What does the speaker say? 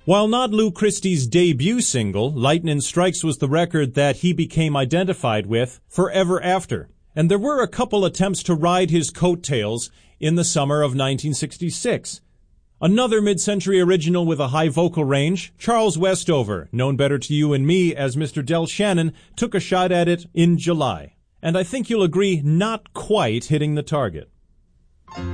While not Lou Christie's debut single, Lightnin' Strikes was the record that he became identified with forever after. And there were a couple attempts to ride his coattails in the summer of 1966. Another mid-century original with a high vocal range, Charles Westover, known better to you and me as Mr. Del Shannon, took a shot at it in July. And I think you'll agree, not quite hitting the target.